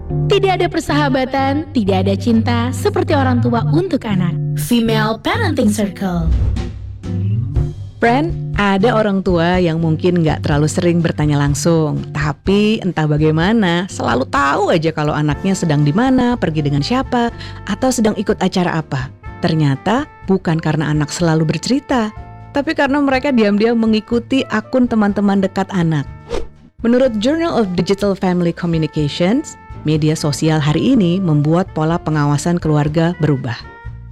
Tidak ada persahabatan, tidak ada cinta seperti orang tua untuk anak. Female Parenting Circle. Friend, ada orang tua yang mungkin nggak terlalu sering bertanya langsung, tapi entah bagaimana selalu tahu aja kalau anaknya sedang di mana, pergi dengan siapa, atau sedang ikut acara apa. Ternyata bukan karena anak selalu bercerita, tapi karena mereka diam-diam mengikuti akun teman-teman dekat anak. Menurut Journal of Digital Family Communications, media sosial hari ini membuat pola pengawasan keluarga berubah.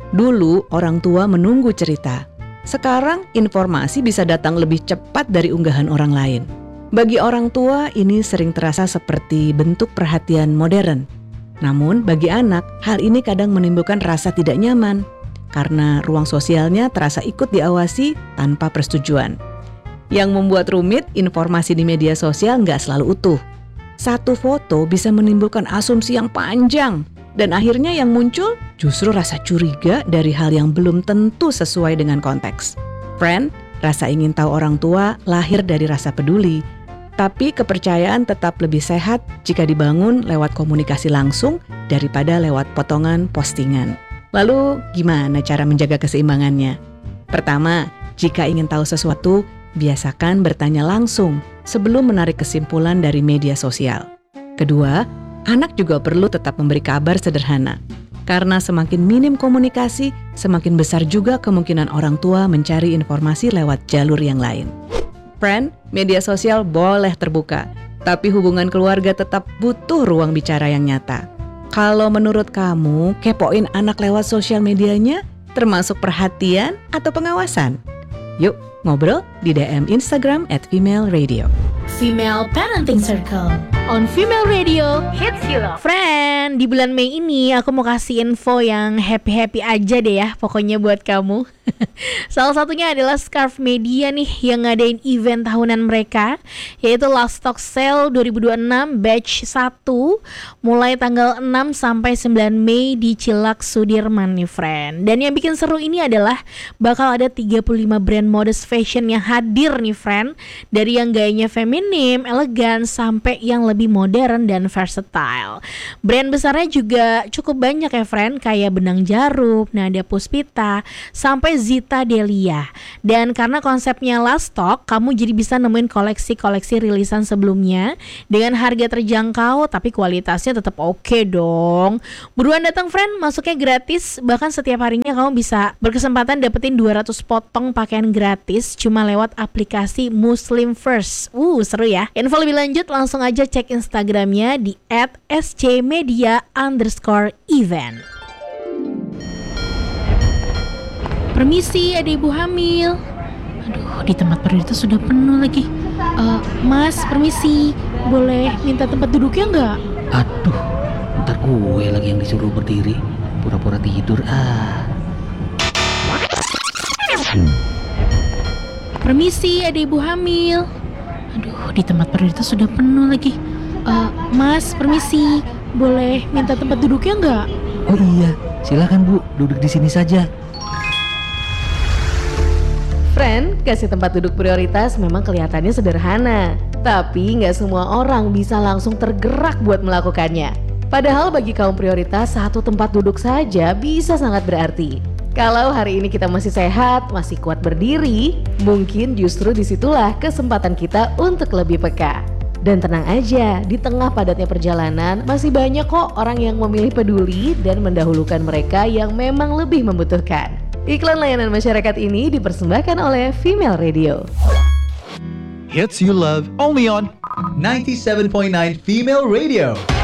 Dulu orang tua menunggu cerita. Sekarang informasi bisa datang lebih cepat dari unggahan orang lain. Bagi orang tua ini sering terasa seperti bentuk perhatian modern. Namun bagi anak, hal ini kadang menimbulkan rasa tidak nyaman karena ruang sosialnya terasa ikut diawasi tanpa persetujuan. Yang membuat rumit, informasi di media sosial nggak selalu utuh. Satu foto bisa menimbulkan asumsi yang panjang. Dan akhirnya yang muncul justru rasa curiga dari hal yang belum tentu sesuai dengan konteks. Friend, rasa ingin tahu orang tua lahir dari rasa peduli. Tapi kepercayaan tetap lebih sehat jika dibangun lewat komunikasi langsung daripada lewat potongan postingan. Lalu gimana cara menjaga keseimbangannya? Pertama, jika ingin tahu sesuatu, biasakan bertanya langsung sebelum menarik kesimpulan dari media sosial. Kedua, anak juga perlu tetap memberi kabar sederhana. Karena semakin minim komunikasi, semakin besar juga kemungkinan orang tua mencari informasi lewat jalur yang lain. Friend, media sosial boleh terbuka, tapi hubungan keluarga tetap butuh ruang bicara yang nyata. Kalau menurut kamu, kepoin anak lewat sosial medianya termasuk perhatian atau pengawasan? Yuk, ngobrol di DM Instagram @FemaleRadio. Female Parenting Circle on Female Radio Hits You Love. Friend, di bulan Mei ini aku mau kasih info yang happy-happy aja deh ya, pokoknya buat kamu. Salah satunya adalah Scarf Media nih yang ngadain event tahunan mereka, yaitu Last Stock Sale 2026 Batch 1 mulai tanggal 6 sampai 9 Mei di Cilak Sudirman nih friend. Dan yang bikin seru ini adalah bakal ada 35 brand modest fashion yang hadir nih friend, dari yang gayanya feminim, elegan sampai yang lebih modern dan versatile. Brand besarnya juga cukup banyak ya friend, kayak Benang Jarum, Nada Puspita, sampai Zita Delia. Dan karena konsepnya last stock, kamu jadi bisa nemuin koleksi-koleksi rilisan sebelumnya dengan harga terjangkau tapi kualitasnya tetap oke dong. Buruan datang friend, masuknya gratis. Bahkan setiap harinya kamu bisa berkesempatan dapetin 200 potong pakaian gratis cuma lewat aplikasi Muslim First. Seru ya. Info lebih lanjut langsung aja cek Instagramnya di @scmedia_event. Permisi, ada ibu hamil. Aduh, di tempat prioritas sudah penuh lagi. Mas, permisi, boleh minta tempat duduknya nggak? Aduh, ntar gue lagi yang disuruh berdiri, pura-pura tidur. Permisi, ada ibu hamil. Aduh, di tempat prioritas sudah penuh lagi. Mas, permisi, boleh minta tempat duduknya nggak? Oh iya, silakan Bu, duduk di sini saja. Friend, kasih tempat duduk prioritas memang kelihatannya sederhana, tapi nggak semua orang bisa langsung tergerak buat melakukannya. Padahal bagi kaum prioritas, satu tempat duduk saja bisa sangat berarti. Kalau hari ini kita masih sehat, masih kuat berdiri, mungkin justru disitulah kesempatan kita untuk lebih peka. Dan tenang aja, di tengah padatnya perjalanan, masih banyak kok orang yang memilih peduli dan mendahulukan mereka yang memang lebih membutuhkan. Iklan layanan masyarakat ini dipersembahkan oleh Female Radio. Hits you love only on 97.9 Female Radio.